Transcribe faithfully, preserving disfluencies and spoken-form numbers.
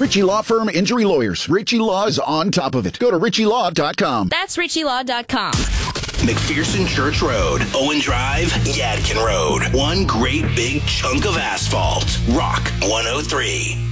Ritchie Law Firm Injury Lawyers. Ritchie Law is on top of it. Go to ritchie law dot com. That's ritchie law dot com. McPherson Church Road, Owen Drive, Yadkin Road. One great big chunk of asphalt. Rock one oh three.